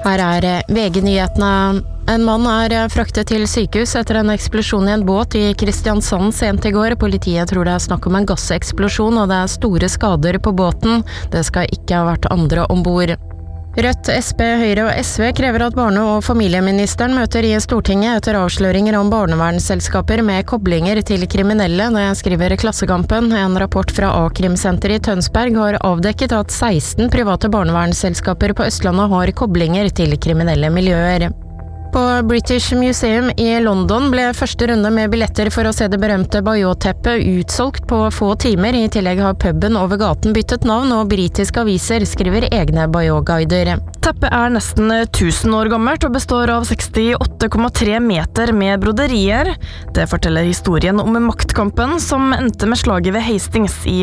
Her VG-nyhetene. En mann fraktet til sykehus etter en eksplosjon i en båt i Kristiansand sent i går. Politiet tror det snakk om en gasseksplosjon, og det store skader på båten. Det skal ikke ha vært andre ombord. Rødt, SP, Høyre og SV krever at barne- og familieministeren møter i Stortinget etter avsløringer om barnevernsselskaper med koblinger til kriminelle. Det skriver Klassekampen. En rapport fra A-krimsenter i Tønsberg har avdekket at 16 private barnevernsselskaper på Østlandet har koblinger til kriminelle miljøer. På British Museum i London ble første runde med billetter for å se det berømte Bayeux-teppet utsolgt på få timer. I tillegg har puben over gaten byttet navn, og britiske aviser skriver egne Bayeux-guider. Teppet nesten 1000 år gammelt og består av 68,3 meter med broderier. Det forteller historien om maktkampen som endte med slaget ved Hastings i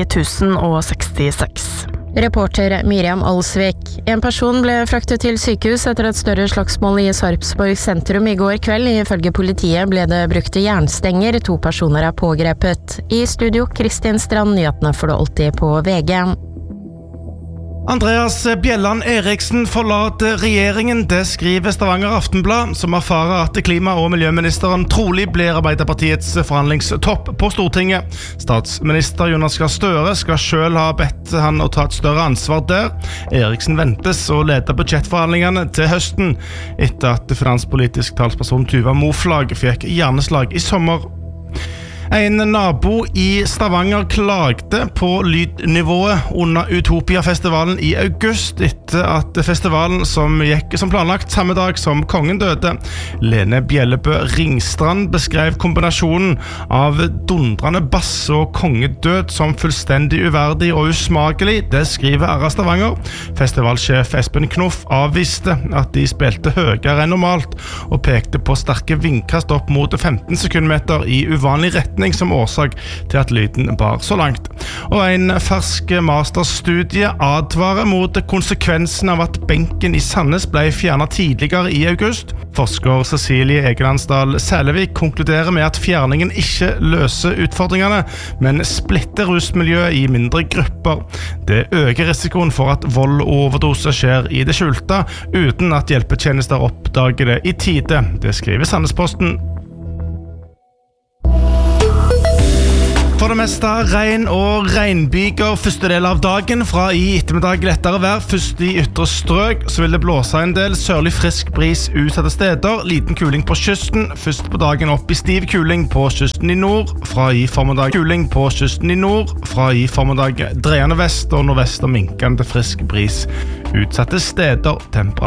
1066. Reporter Miriam Alsvik. En person ble fraktet til sykehus etter et større slagsmål i Sarpsborg sentrum i går kveld. Ifølge politiet ble det brukt jernstenger. 2 personer pågrepet. I studio, Kristin Strand, nyhetene får du alltid på VG. Andreas Bjelland Eriksen forlater regjeringen, det skriver Stavanger Aftenblad, som erfarer at klima- og miljøministeren trolig blir Arbeiderpartiets forhandlingstopp på Stortinget. Statsminister Jonas Gahr Støre skal selv ha bedt han å ta et større ansvar der. Eriksen ventes å lede budsjettforhandlingene til høsten, etter at finanspolitisk talsperson Tuva Moflag fikk hjerneslag i sommer. En nabo i Stavanger klagde på lydnivået under Utopia-festivalen i august etter at festivalen som gikk som planlagt samme dag som kongen døde. Lene Bjellebø Ringstrand beskrev kombinasjonen av dundrende bass og kongedød som fullstendig uverdig og usmakelig. Det skriver RA Stavanger. Festivalsjef Espen Knoff avviste at de spilte høyere enn normalt og pekte på sterke vindkast opp mot 15 sekundmeter i uvanlig retning som årsak til at lyden bar så langt. Og en fersk masterstudie advarer mot konsekvensen av at benken i Sandnes ble fjernet tidligere i august. Forsker Cecilie Egelandsdal Sælevik konkluderer med at fjerningen ikke løser utfordringene, men splitter rusmiljøet i mindre grupper. Det øker risikoen for at vold og overdose skjer i det skjulte, uten at hjelpetjenester oppdager det i tide. Det skriver Sandnesposten. For det meste regn og regnbyger første del av dagen. Fra i ettermiddag lettere vær. Først i ytre strøk så vil det blåse en del. Sørlig frisk bris utsatte steder. Liten kuling på kysten. Først på dagen opp i stiv kuling på kysten i nord. Fra i formiddag kuling på kysten i nord. Fra i formiddag dreiende vest og nordvest og minkende frisk bris utsatte steder.